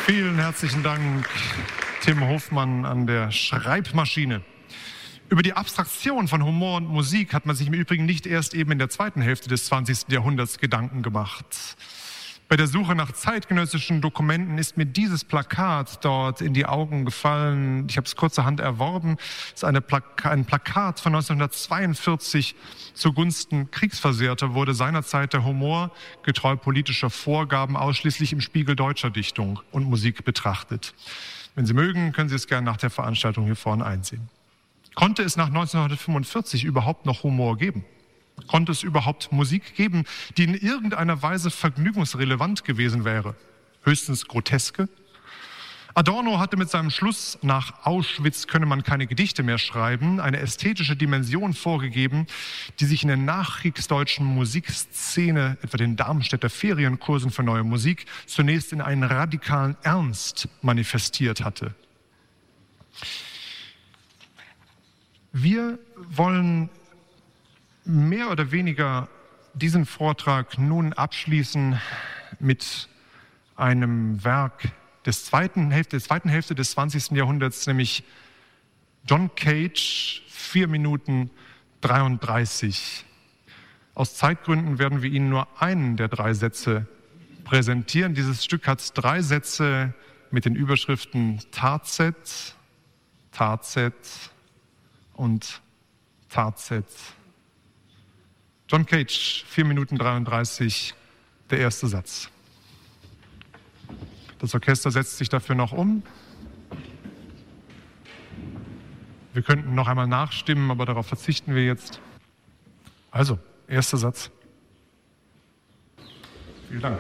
Vielen herzlichen Dank, Tim Hofmann an der Schreibmaschine. Über die Abstraktion von Humor und Musik hat man sich im Übrigen nicht erst eben in der zweiten Hälfte des 20. Jahrhunderts Gedanken gemacht. Bei der Suche nach zeitgenössischen Dokumenten ist mir dieses Plakat dort in die Augen gefallen. Ich habe es kurzerhand erworben. Es ist ein Plakat von 1942 zugunsten Kriegsversehrter, wurde seinerzeit der Humor getreu politischer Vorgaben ausschließlich im Spiegel deutscher Dichtung und Musik betrachtet. Wenn Sie mögen, können Sie es gerne nach der Veranstaltung hier vorne einsehen. Konnte es nach 1945 überhaupt noch Humor geben? Konnte es überhaupt Musik geben, die in irgendeiner Weise vergnügungsrelevant gewesen wäre? Höchstens groteske? Adorno hatte mit seinem Schluss nach Auschwitz könne man keine Gedichte mehr schreiben, eine ästhetische Dimension vorgegeben, die sich in der nachkriegsdeutschen Musikszene, etwa den Darmstädter Ferienkursen für neue Musik, zunächst in einen radikalen Ernst manifestiert hatte. Wir wollen mehr oder weniger diesen Vortrag nun abschließen mit einem Werk der zweiten Hälfte des 20. Jahrhunderts, nämlich John Cage, 4 Minuten 33. Aus Zeitgründen werden wir Ihnen nur einen der 3 Sätze präsentieren. Dieses Stück hat 3 Sätze mit den Überschriften Tarzet, Tarzet und Tarzet. John Cage, 4 Minuten 33, der erste Satz. Das Orchester setzt sich dafür noch um. Wir könnten noch einmal nachstimmen, aber darauf verzichten wir jetzt. Also, erster Satz. Vielen Dank.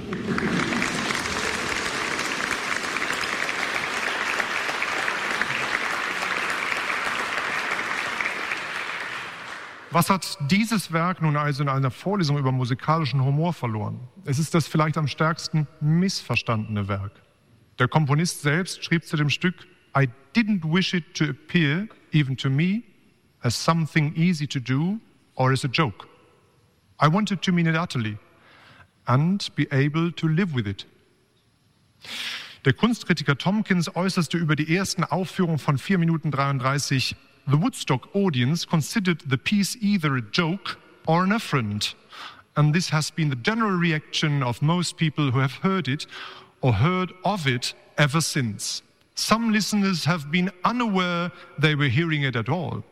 Was hat dieses Werk nun also in einer Vorlesung über musikalischen Humor verloren? Es ist das vielleicht am stärksten missverstandene Werk. Der Komponist selbst schrieb zu dem Stück: I didn't wish it to appear, even to me, as something easy to do or as a joke. I wanted to mean it utterly and be able to live with it. Der Kunstkritiker Tomkins äußerte über die ersten Aufführungen von 4 Minuten 33: The Woodstock audience considered the piece either a joke or an affront, and this has been the general reaction of most people who have heard it or heard of it ever since. Some listeners have been unaware they were hearing it at all.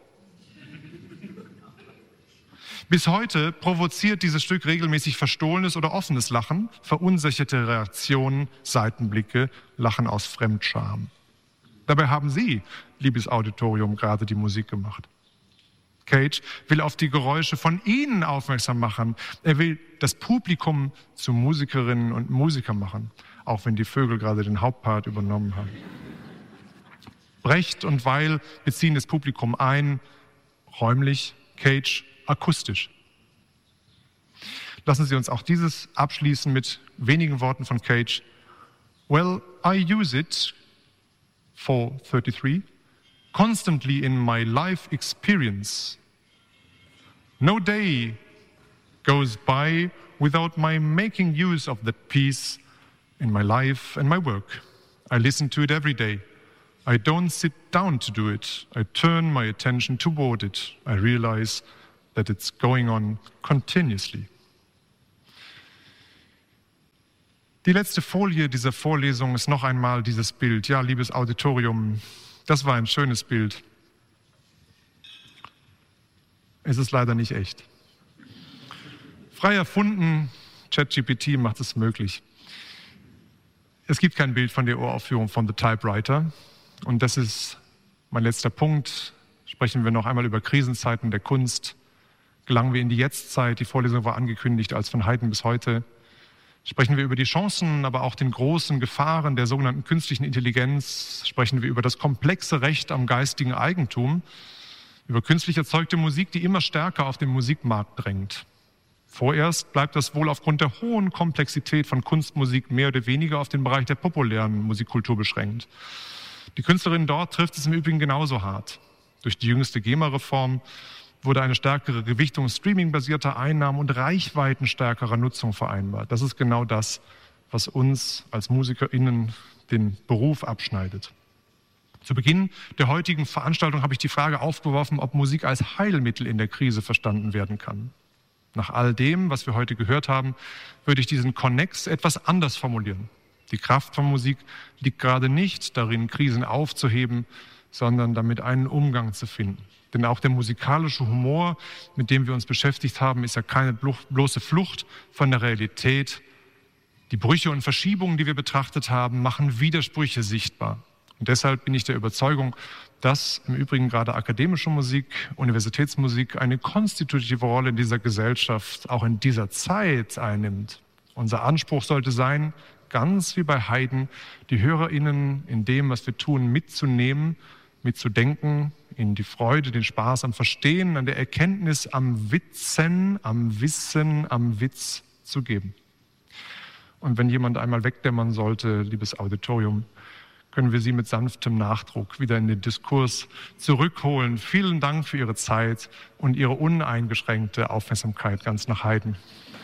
Bis heute provoziert dieses Stück regelmäßig verstohlenes oder offenes Lachen, verunsicherte Reaktionen, Seitenblicke, Lachen aus Fremdscham. Dabei haben Sie, liebes Auditorium, gerade die Musik gemacht. Cage will auf die Geräusche von Ihnen aufmerksam machen. Er will das Publikum zu Musikerinnen und Musikern machen, auch wenn die Vögel gerade den Hauptpart übernommen haben. Brecht und Weil beziehen das Publikum ein, räumlich, Cage akustisch. Lassen Sie uns auch dieses abschließen mit wenigen Worten von Cage. Well, I use it, 4:33, constantly in my life experience. No day goes by without my making use of that piece in my life and my work. I listen to it every day. I don't sit down to do it. I turn my attention toward it. I realize that it's going on continuously. Die letzte Folie dieser Vorlesung ist noch einmal dieses Bild. Ja, liebes Auditorium, das war ein schönes Bild. Es ist leider nicht echt. Frei erfunden, ChatGPT macht es möglich. Es gibt kein Bild von der Uraufführung von The Typewriter. Und das ist mein letzter Punkt. Sprechen wir noch einmal über Krisenzeiten der Kunst. Gelangen wir in die Jetztzeit. Die Vorlesung war angekündigt als von Haydn bis heute. Sprechen wir über die Chancen, aber auch den großen Gefahren der sogenannten künstlichen Intelligenz. Sprechen wir über das komplexe Recht am geistigen Eigentum, über künstlich erzeugte Musik, die immer stärker auf den Musikmarkt drängt. Vorerst bleibt das wohl aufgrund der hohen Komplexität von Kunstmusik mehr oder weniger auf den Bereich der populären Musikkultur beschränkt. Die Künstlerinnen dort trifft es im Übrigen genauso hart. Durch die jüngste GEMA-Reform wurde eine stärkere Gewichtung streamingbasierter Einnahmen und reichweitenstärkerer Nutzung vereinbart. Das ist genau das, was uns als MusikerInnen den Beruf abschneidet. Zu Beginn der heutigen Veranstaltung habe ich die Frage aufgeworfen, ob Musik als Heilmittel in der Krise verstanden werden kann. Nach all dem, was wir heute gehört haben, würde ich diesen Konnex etwas anders formulieren. Die Kraft von Musik liegt gerade nicht darin, Krisen aufzuheben, sondern damit einen Umgang zu finden. Denn auch der musikalische Humor, mit dem wir uns beschäftigt haben, ist ja keine bloße Flucht von der Realität. Die Brüche und Verschiebungen, die wir betrachtet haben, machen Widersprüche sichtbar. Und deshalb bin ich der Überzeugung, dass im Übrigen gerade akademische Musik, Universitätsmusik eine konstitutive Rolle in dieser Gesellschaft, auch in dieser Zeit einnimmt. Unser Anspruch sollte sein, ganz wie bei Haydn, die HörerInnen in dem, was wir tun, mitzunehmen, mitzudenken, ihnen die Freude, den Spaß am Verstehen, an der Erkenntnis, am Witzen, am Wissen, am Witz zu geben. Und wenn jemand einmal wegdämmern sollte, liebes Auditorium, können wir Sie mit sanftem Nachdruck wieder in den Diskurs zurückholen. Vielen Dank für Ihre Zeit und Ihre uneingeschränkte Aufmerksamkeit ganz nach Haydn.